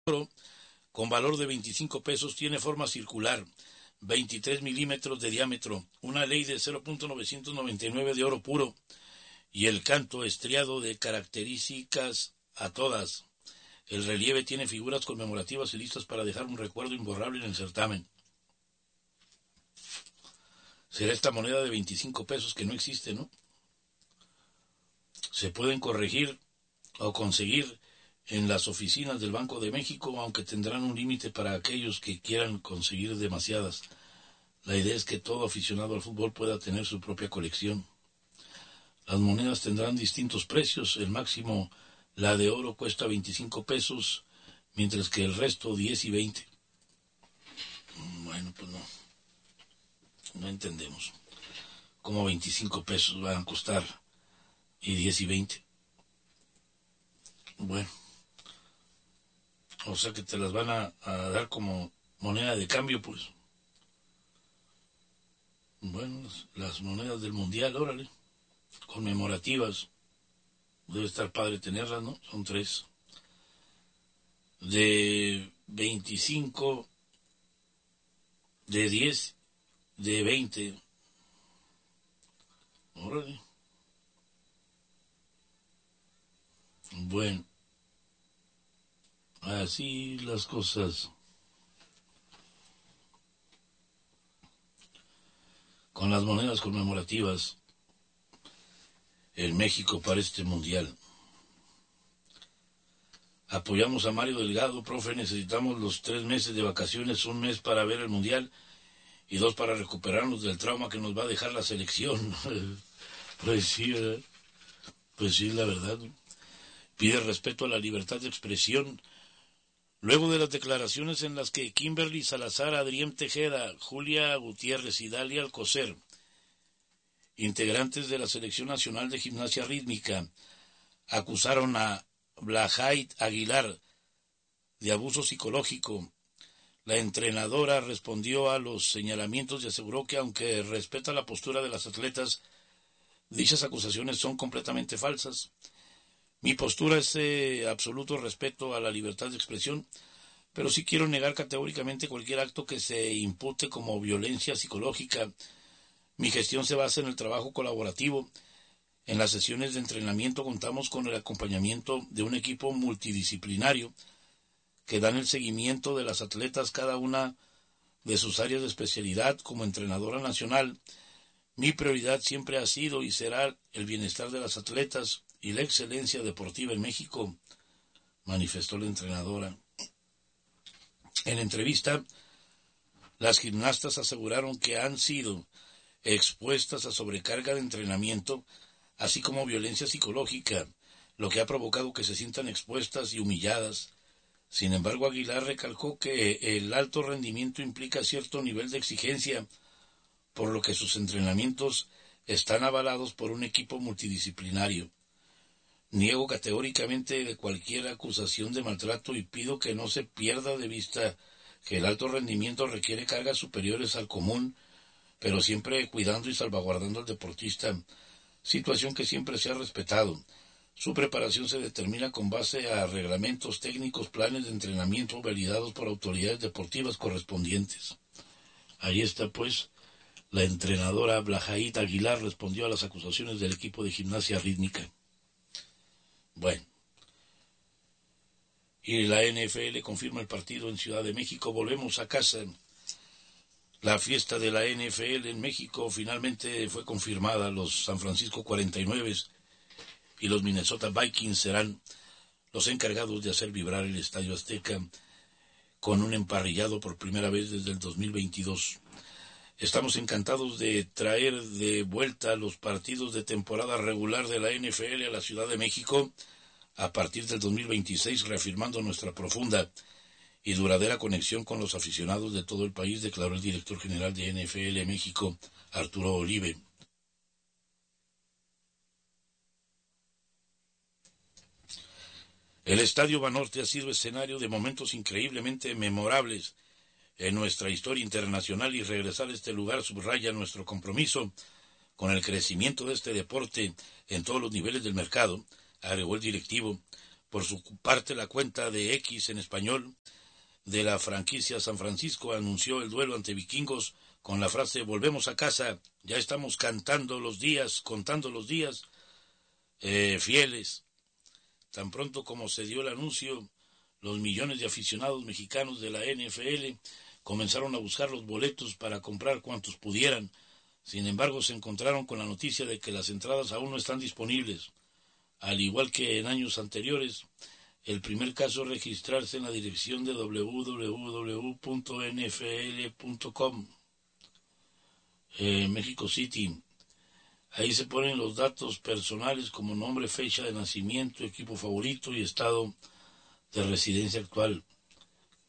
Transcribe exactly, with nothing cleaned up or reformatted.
oro con valor de veinticinco pesos tiene forma circular, veintitrés milímetros de diámetro, una ley de cero punto novecientos noventa y nueve de oro puro y el canto estriado de características a todas. El relieve tiene figuras conmemorativas y listas para dejar un recuerdo imborrable en el certamen. Será esta moneda de veinticinco pesos que no existe, ¿no? Se pueden corregir o conseguir en las oficinas del Banco de México, aunque tendrán un límite para aquellos que quieran conseguir demasiadas. La idea es que todo aficionado al fútbol pueda tener su propia colección. Las monedas tendrán distintos precios. El máximo, la de oro, cuesta veinticinco pesos, mientras que el resto diez y veinte. Bueno, pues no. No entendemos cómo veinticinco pesos van a costar y diez y veinte. Bueno, o sea que te las van a, a dar como moneda de cambio, pues. Bueno, las, las monedas del mundial, órale, conmemorativas. Debe estar padre tenerlas, ¿no? Son tres. De veinticinco, de diez, de veinte. Órale. Bueno, así las cosas. Con las monedas conmemorativas en México para este mundial. Apoyamos a Mario Delgado, profe, necesitamos los tres meses de vacaciones, un mes para ver el mundial y dos para recuperarnos del trauma que nos va a dejar la selección. Pues sí, ¿verdad? Pues sí, la verdad. Pide respeto a la libertad de expresión. Luego de las declaraciones en las que Kimberly Salazar, Adrián Tejeda, Julia Gutiérrez y Dalia Alcocer, integrantes de la Selección Nacional de Gimnasia Rítmica, acusaron a Blahait Aguilar de abuso psicológico, la entrenadora respondió a los señalamientos y aseguró que aunque respeta la postura de las atletas, dichas acusaciones son completamente falsas. Mi postura es de absoluto respeto a la libertad de expresión, pero sí quiero negar categóricamente cualquier acto que se impute como violencia psicológica. Mi gestión se basa en el trabajo colaborativo. En las sesiones de entrenamiento contamos con el acompañamiento de un equipo multidisciplinario que dan el seguimiento de las atletas cada una de sus áreas de especialidad. Como entrenadora nacional, mi prioridad siempre ha sido y será el bienestar de las atletas y la excelencia deportiva en México, manifestó la entrenadora. En entrevista, las gimnastas aseguraron que han sido expuestas a sobrecarga de entrenamiento, así como violencia psicológica, lo que ha provocado que se sientan expuestas y humilladas. Sin embargo, Aguilar recalcó que el alto rendimiento implica cierto nivel de exigencia, por lo que sus entrenamientos están avalados por un equipo multidisciplinario. Niego categóricamente de cualquier acusación de maltrato y pido que no se pierda de vista que el alto rendimiento requiere cargas superiores al común, pero siempre cuidando y salvaguardando al deportista, situación que siempre se ha respetado. Su preparación se determina con base a reglamentos técnicos, planes de entrenamiento validados por autoridades deportivas correspondientes. Ahí está, pues, la entrenadora Blahait Aguilar respondió a las acusaciones del equipo de gimnasia rítmica. Bueno, y la N F L confirma el partido en Ciudad de México. Volvemos a casa. La fiesta de la N F L en México finalmente fue confirmada. Los San Francisco cuarenta y nueve y los Minnesota Vikings serán los encargados de hacer vibrar el Estadio Azteca con un emparrillado por primera vez desde el dos mil veintidós. Estamos encantados de traer de vuelta los partidos de temporada regular de la N F L a la Ciudad de México a partir del dos mil veintiséis, reafirmando nuestra profunda y duradera conexión con los aficionados de todo el país, declaró el director general de N F L México, Arturo Olive. El Estadio Banorte ha sido escenario de momentos increíblemente memorables en nuestra historia internacional y regresar a este lugar subraya nuestro compromiso con el crecimiento de este deporte en todos los niveles del mercado, agregó el directivo. Por su parte, la cuenta de X en español de la franquicia San Francisco anunció el duelo ante Vikingos con la frase "volvemos a casa, ya estamos cantando los días, contando los días eh, fieles". Tan pronto como se dio el anuncio, los millones de aficionados mexicanos de la N F L comenzaron a buscar los boletos para comprar cuantos pudieran. Sin embargo, se encontraron con la noticia de que las entradas aún no están disponibles. Al igual que en años anteriores, el primer caso es registrarse en la dirección de doble u doble u doble u punto n f l punto com. Eh, México City. Ahí se ponen los datos personales como nombre, fecha de nacimiento, equipo favorito y estado de residencia actual.